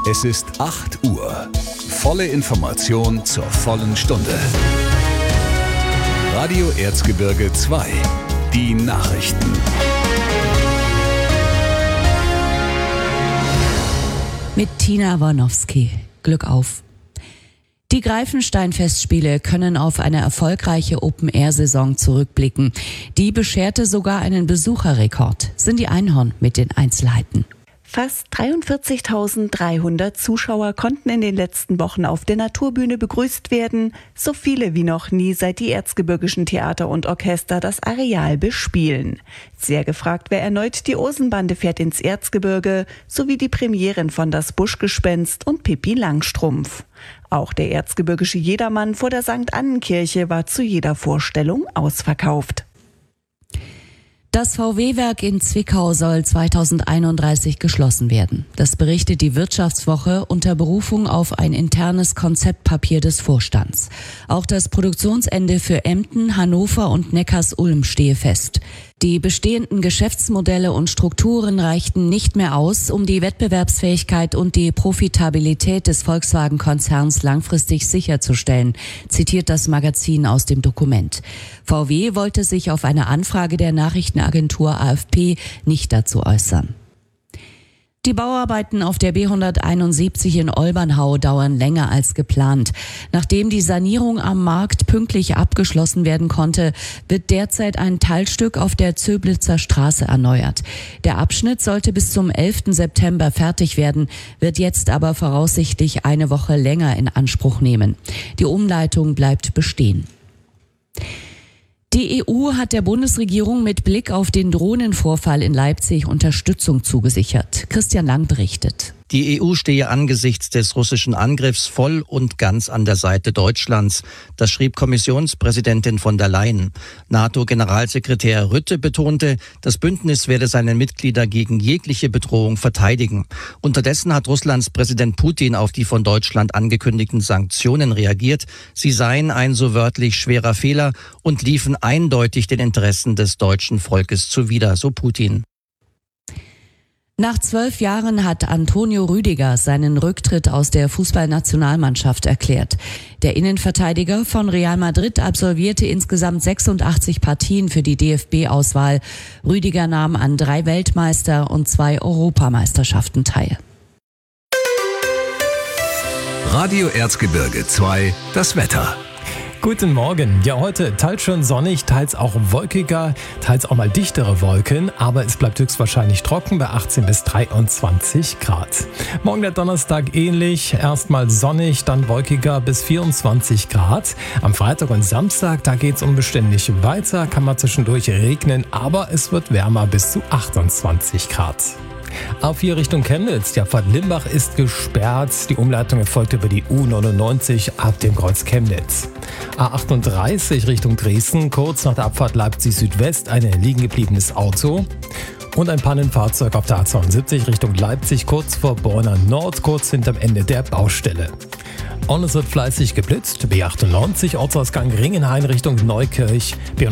Es ist 8 Uhr. Volle Information zur vollen Stunde. Radio Erzgebirge 2. Die Nachrichten. Mit Tina Warnowski. Glück auf. Die Greifenstein-Festspiele können auf eine erfolgreiche Open-Air-Saison zurückblicken. Die bescherte sogar einen Besucherrekord. Cindy Einhorn mit den Einzelheiten. Fast 43.300 Zuschauer konnten in den letzten Wochen auf der Naturbühne begrüßt werden. So viele wie noch nie, seit die erzgebirgischen Theater und Orchester das Areal bespielen. Sehr gefragt, wer erneut die Ursenbande fährt ins Erzgebirge, sowie die Premieren von Das Buschgespenst und Pippi Langstrumpf. Auch der erzgebirgische Jedermann vor der St. Annenkirche war zu jeder Vorstellung ausverkauft. Das VW-Werk in Zwickau soll 2031 geschlossen werden. Das berichtet die Wirtschaftswoche unter Berufung auf ein internes Konzeptpapier des Vorstands. Auch das Produktionsende für Emden, Hannover und Neckars-Ulm stehe fest. Die bestehenden Geschäftsmodelle und Strukturen reichten nicht mehr aus, um die Wettbewerbsfähigkeit und die Profitabilität des Volkswagen-Konzerns langfristig sicherzustellen, zitiert das Magazin aus dem Dokument. VW wollte sich auf eine Anfrage der Nachrichtenagentur AFP nicht dazu äußern. Die Bauarbeiten auf der B171 in Olbernhau dauern länger als geplant. Nachdem die Sanierung am Markt pünktlich abgeschlossen werden konnte, wird derzeit ein Teilstück auf der Zöblitzer Straße erneuert. Der Abschnitt sollte bis zum 11. September fertig werden, wird jetzt aber voraussichtlich eine Woche länger in Anspruch nehmen. Die Umleitung bleibt bestehen. Die EU hat der Bundesregierung mit Blick auf den Drohnenvorfall in Leipzig Unterstützung zugesichert. Christian Lang berichtet. Die EU stehe angesichts des russischen Angriffs voll und ganz an der Seite Deutschlands. Das schrieb Kommissionspräsidentin von der Leyen. NATO-Generalsekretär Rutte betonte, das Bündnis werde seine Mitglieder gegen jegliche Bedrohung verteidigen. Unterdessen hat Russlands Präsident Putin auf die von Deutschland angekündigten Sanktionen reagiert. Sie seien ein so wörtlich schwerer Fehler und liefen eindeutig den Interessen des deutschen Volkes zuwider, so Putin. Nach 12 Jahren hat Antonio Rüdiger seinen Rücktritt aus der Fußballnationalmannschaft erklärt. Der Innenverteidiger von Real Madrid absolvierte insgesamt 86 Partien für die DFB-Auswahl. Rüdiger nahm an 3 Weltmeister- und 2 Europameisterschaften teil. Radio Erzgebirge 2, das Wetter. Guten Morgen. Ja, heute teils schon sonnig, teils auch wolkiger, teils auch mal dichtere Wolken, aber es bleibt höchstwahrscheinlich trocken bei 18 bis 23 Grad. Morgen der Donnerstag ähnlich, erstmal sonnig, dann wolkiger bis 24 Grad. Am Freitag und Samstag, da geht's unbeständig weiter, kann mal zwischendurch regnen, aber es wird wärmer bis zu 28 Grad. A4 Richtung Chemnitz, die Abfahrt Limbach ist gesperrt. Die Umleitung erfolgt über die U99 ab dem Kreuz Chemnitz. A38 Richtung Dresden, kurz nach der Abfahrt Leipzig Südwest, ein liegen gebliebenes Auto. Und ein Pannenfahrzeug auf der A72 Richtung Leipzig, kurz vor Borna Nord, kurz hinterm Ende der Baustelle. Und es wird fleißig geblitzt. B98 Ortsausgang Ringenhain Richtung Neukirch.